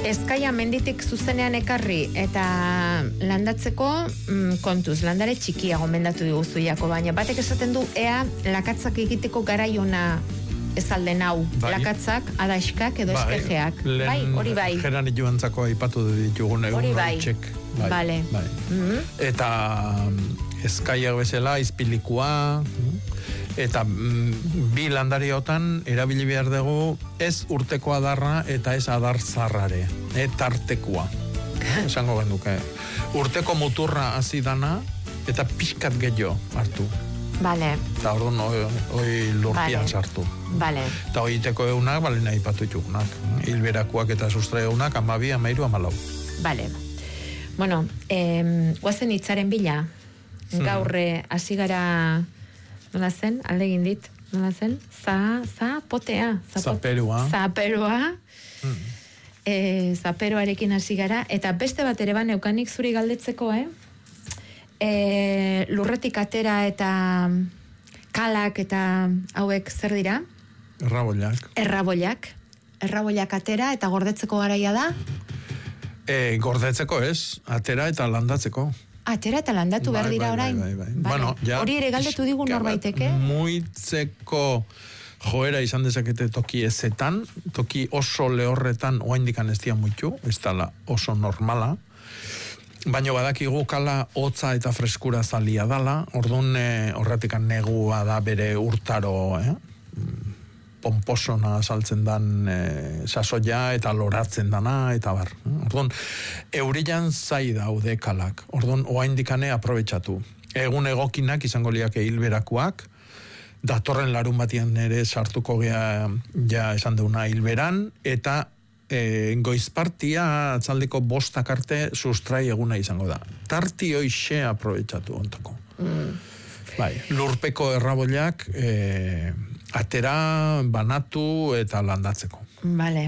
Ezkaia menditik zuzenean ekarri eta landatzeko kontuz, landare txikia gomendatu diguzu jako, baina batek esaten du ea lakatzak egiteko garaiona ez alden hau, lakatzak, adaskak edo eskejeak. Bai, hori bai. Geran joantzako aipatu ditugun egun horiek. Bai. Eta ezkaiak bezala, izpilikua, eta bi landariotan erabili behar dugu ez urteko adarra eta ez adar zarrare, tartekoa. Esango genduke. Urteko muturra hasi dana eta pixkat gehiago hartu. Vale. Eta orduan hoi lurpian sartu. Vale. Eta hoiteko eunak, balena ipatu ditugunak. Hilberakoak eta sustrai eunak, 12, 13, 14. Vale. Bueno, guazen hitzaren bila. Gaurre hasi gara, nola zen, alde egin dit, nola zen? Potea. Zaperua. Zaperoarekin hasi gara, eta beste bat ere ban eukanik zuri galdetzeko, lurretik atera eta kalak eta hauek zer dira? Erraboiak atera eta gordetzeko garaia da? Gordetzeko ez, atera eta landatzeko. Atera eta landatu behar dira orain. Bai. Bueno, hori ere galdetu digun norbaiteke? Muitzeko joera izan dezakete toki ezetan, toki oso lehorretan oaindikan ez dian muitu, ez dala oso normala, baina badakigu kala hotza eta freskura zalia dala, orduan horretikan negua da bere urtaro, pomposona saltzen dan sasoia eta loratzen dana, eta bar. Orduan, eurilan zai daude kalak. Orduan, oaindikane aprobetxatu. Egun egokinak izango liake hilberakoak, datorren larun batian ere sartuko gea ja esan deuna hilberan, eta goizpartia atzaldeko 5 arte sustrai eguna izango da. Tarti hoixe aprobetxatu ontako. Bai, lurpeko erraboiak atera, banatu eta landatzeko. Bale.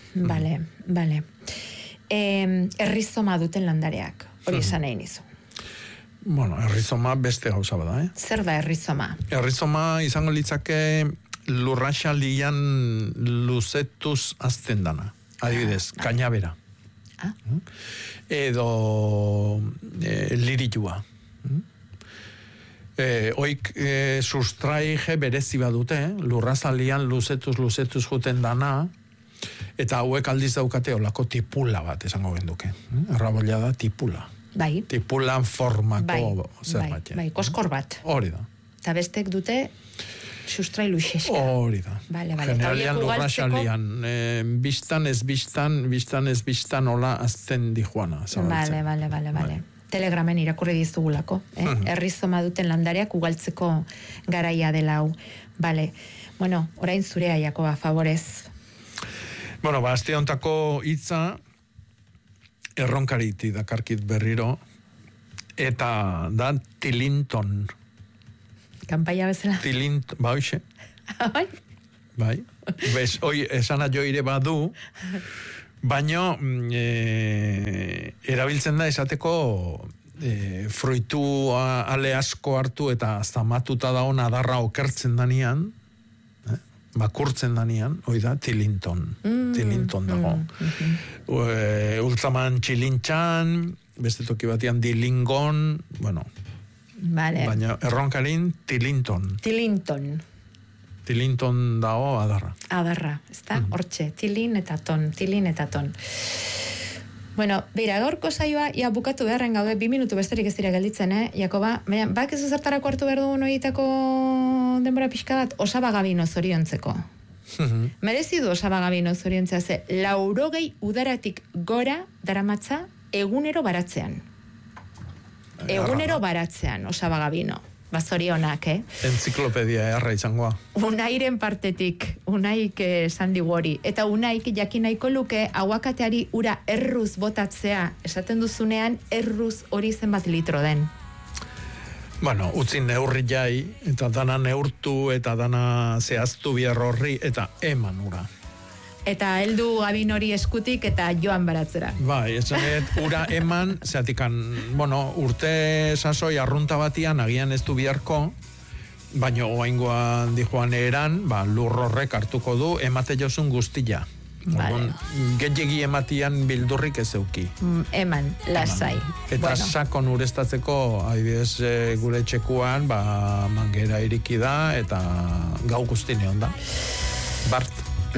Errizoma duten landareak, hori esan nahi nizu. Bueno, errizoma beste gauza bada, Zer da errizoma? Errizoma izango litzake lurraxalian luzetuz azten dana. Adibidez, kainabera. Edo liritua. Oik sustraige berezi badute, lurrazalian luzetuz juten dana, eta hauek aldiz daukate olako tipula bat, esango genduke. Erraboila da tipula. Bai. Tipulan formako zerbait. Bai, koskor bat. Hori da. Eta bestek dute sustrai luxeska. Hori da. Generalian lurrazalian, biztan ez biztan hola azten dijuana. Bale. Telegramen irakurri dizugulako, errizoma duten landareak ugaltzeko garaia dela hau. Bale, bueno, orain zurea, Jakoba, favorez. Bueno, aste hontako hitza erronkariti dakarkit berriro, eta da tilinton. Kanpaia bezala? Ba, hoxe. Bai. Bez, hoi, esana joire badu, baino erabiltzen da esateko fruitu ale asko hartu eta zamatuta da ona adarra okertzen danian, makurtzen danian, hoi da, tilinton. Tilinton dago. Ultraman txilintxan, beste toki batian dilingon, bueno. Vale. Baina erronkarin tilinton. Tilinton dago adarra. Adarra, ez da? Hortxe, tilin eta ton. Bueno, beira, gaurko saioa, bukatu beharren gaude, 2 minutu besterik ez dira gelditzen, Jakoba? Baina, bak ez zertarako hartu behar dugun horietako denbora pixka bat, Osaba Gabino zoriontzeko. Merezi du Osaba Gabino zoriontzea, ze 80 udaratik gora daramatza egunero baratzean. Osaba Gabino. Bazorionak, Enziklopedia erra izangoa. Unairen partetik, Unaik esan digu hori. Eta Unaik jakin nahiko luke aguakateari ura erruz botatzea. Esaten duzunean erruz hori zenbat litro den. Bueno, utzi neurri jai, eta dana neurtu, eta dana zehaztu bihar horri, eta eman ura. Eta heldu Gabin hori eskutik eta joan baratzera. Bai, esanet, ura eman, zeatikan, urte sasoi arrunta batian, agian ez du biharko, baino oaingoan dijoan eran, lur horrek hartuko du, emate jozun guztia. Orduan, gehiegi ematian bildurrik ez euki. Eman, lasai. Eta sakon ureztatzeko, adibidez, gure txekuan, mangera iriki da, eta gau guztine onda. Bart.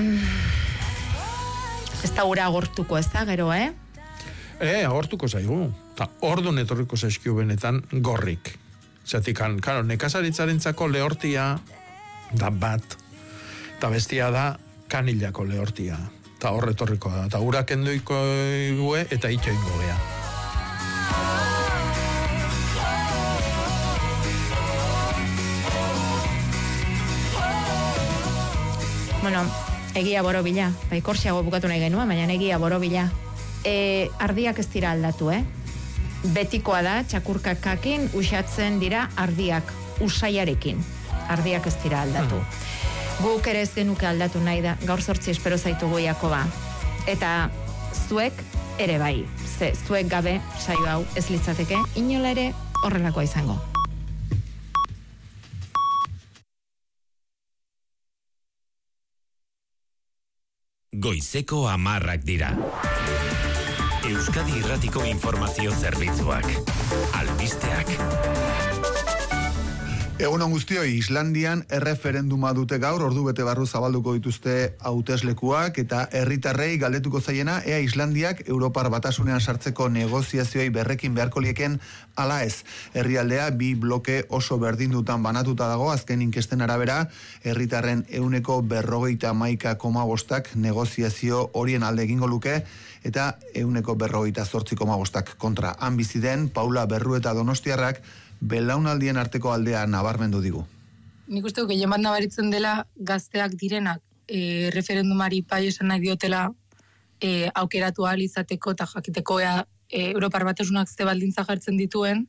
Ez da ura agortuko, ez da, gero, Agortuko zaigu. Orduan etorriko zaizkiu benetan gorrik. Zatikan, karo, nekazaritzarentzako lehortia da bat, eta bestia da kanilako lehortia. Eta horretorriko da. Eta urak enduiko gue, eta itxo ingo gea. Bueno, egia borobila. Ikorsiago bukatu nahi genua, baina egia borobila. Ardiak ez dira aldatu, Betikoa da, txakurkakakin usatzen dira ardiak, usaiarekin. Ardiak ez dira aldatu. Guk ere ez genuke aldatu nahi da, gaur 8 espero zaitugu Jakoba. Eta zuek ere bai, zuek gabe saio hau ez litzateke, inola ere horrelakoa izango. Goizeko 10 dira. Euskadi Irratiko informazio zerbitzuak. Albisteak. Egunon guztioi, Islandian erreferenduma dute gaur, ordu bete barru zabalduko dituzte hauteslekuak eta herritarrei galdetuko zaiena ea Islandiak Europar Batasunean sartzeko negoziazioei berrekin beharko lieken ala ez. Herrialdea 2 bloke oso berdindutan banatuta dago, azken inkesten arabera, herritarren 51,5% negoziazio horien alde egingo luke eta 48,8% kontra. Han bizi den Paula Berrueta Donostiarrak belaunaldien arteko aldea nabarmendu digu. Nik uste gehien bat nabaritzen dela gazteak direnak referendumari bai esan nahi diotela aukeratu ahal izateko eta jakiteko Europar Batasunak ze baldintza jartzen dituen,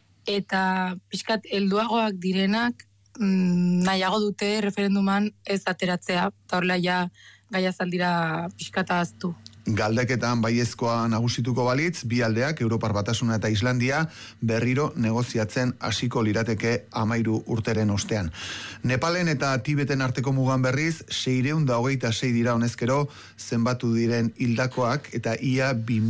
eta pixkat helduagoak direnak nahiago dute referenduman ez ateratzea, eta horrela ja gaia zaldira pixkata aztu. Galdeketan baiezkoa nagusituko balitz, bi aldeak, Europar Batasuna eta Islandia, berriro negoziatzen hasiko lirateke 13 urteren ostean. Nepalen eta Tibeten arteko mugan berriz, 626 dira honezkero zenbatu diren hildakoak eta ia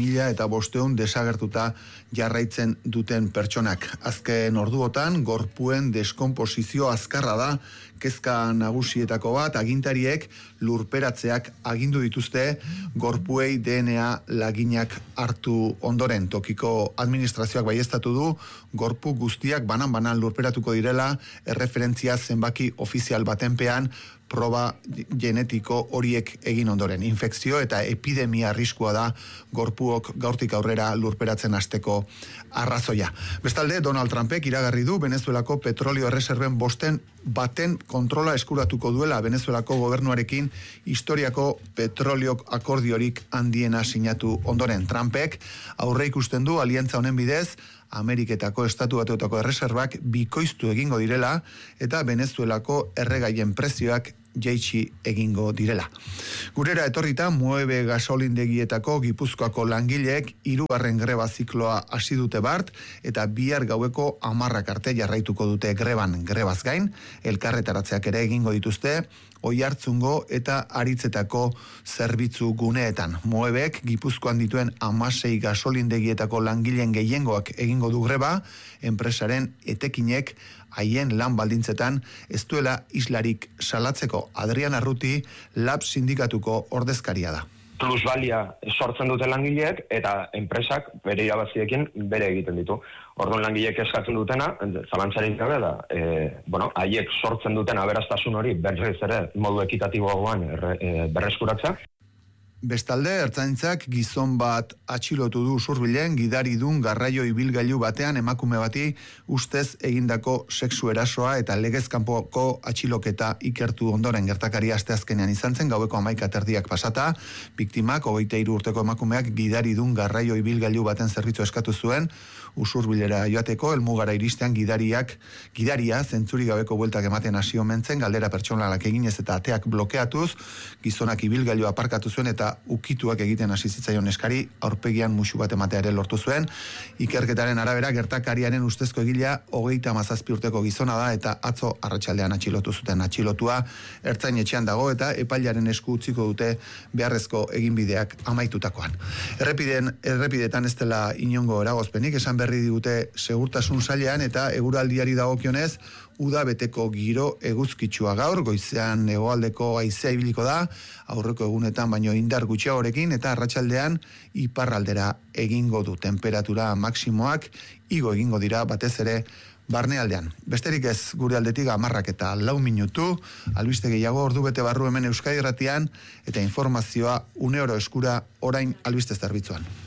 2500 desagertuta jarraitzen duten pertsonak. Azken orduotan, gorpuen deskomposizio azkarra da, kezka nagusietako bat, agintariek lurperatzeak agindu dituzte gorpuei DNA laginak hartu ondoren. Tokiko administrazioak baieztatu du, gorpu guztiak banan-banan lurperatuko direla, erreferentzia zenbaki ofizial batenpean, proba genetiko horiek egin ondoren. Infekzio eta epidemia arriskua da gorpuok gaurtik aurrera lurperatzen hasteko arrazoia. Bestalde, Donald Trumpek iragarri du Venezuelako petrolio erreserben 5% kontrola eskuratuko duela Venezuelako gobernuarekin historiako petrolio akordiorik handiena sinatu ondoren. Trumpek aurre ikusten du aliantza honen bidez Ameriketako Estatu Batuetako erreserbak bikoiztu egingo direla eta Venezuelako erregaien prezioak jaitsi egingo direla. Gurera etorrita, Moebe gasolindegietako Gipuzkoako langileek 3. greba zikloa hasi dute bart, eta bihar gaueko 10 arte jarraituko dute greban. Grebaz gain, elkarretaratzeak ere egingo dituzte, Oiartzungo eta Aritzetako zerbitzu guneetan. Moebek Gipuzkoan dituen 16 gasolindegietako langileen gehiengoak egingo du greba, enpresaren etekinek haien lan baldintzetan ez duela islarik salatzeko. Adrian Arruti, Lab sindikatuko ordezkaria da. Plusbalia sortzen duten langileek eta enpresak bere irabaziekin bere egiten ditu. Orduan langileek eskatzen dutena, zalantzarik gabe da, haiek sortzen duten aberastasun hori berriz ere modu ekitatiboagoan berreskuratza. Bestalde, ertzaintzak gizon bat atxilotu du Usurbilen, gidaridun garraio ibilgailu batean emakume bati ustez egindako sexu erasoa eta legez kanpoko atxiloketa ikertu ondoren. Gertakari asteazkenean izan zen, gaueko 11 pasata, biktimak 23 urteko emakumeak gidaridun garraio ibilgailu baten zerbitzu eskatu zuen, Usurbilera joateko, helmugara iristean gidaria zentzuri gabeko bueltak ematen hasi omen zen, galdera pertsonalak eginez eta ateak blokeatuz, gizonak ibilgailua aparkatu zuen eta eta ukituak egiten hasi zitzaion eskari, aurpegian musu bat ematea ere lortu zuen. Ikerketaren arabera gertakariaren ustezko egilea 37 urteko gizona da eta atzo arratsaldean atxilotu zuten. Atxilotua ertzain etxean dago eta epailaren esku utziko dute beharrezko eginbideak amaitutakoan. Errepidetan ez dela inongo eragozpenik, esan berri digute segurtasun sailean eta eguraldiari dagokionez uda beteko giro eguzkitsua gaur, goizean hegoaldeko haizea ibiliko da, aurreko egunetan baino indar gutxiagorekin eta arratsaldean iparraldera egingo du. Temperatura maksimoak igo egingo dira batez ere barnealdean. Besterik ez gure aldetik 10:04 minutu, albiste gehiago ordu bete barru hemen Euskadi Irratian eta informazioa uneoro eskura orain albiste zerbitzuan.